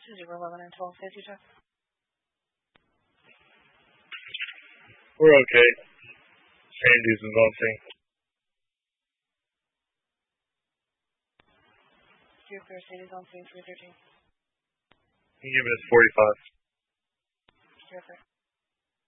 is your 11 and 12 safety check. We're okay. Sandy's is on scene. You're clear, Sandy's on scene 313. Can you give us 45? You're clear.